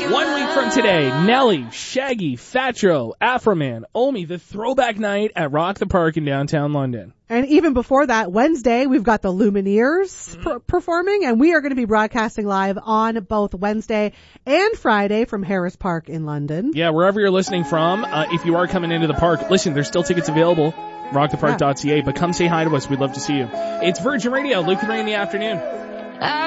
1 week from today, Nelly, Shaggy, Fatro, Afroman, Omi, the throwback night at Rock the Park in downtown London. And even before that, Wednesday, we've got the Lumineers performing, and we are going to be broadcasting live on both Wednesday and Friday from Harris Park in London. Yeah, wherever you're listening from, if you are coming into the park, listen, there's still tickets available, rockthepark.ca, but come say hi to us. We'd love to see you. It's Virgin Radio, Luke and Ray in the afternoon.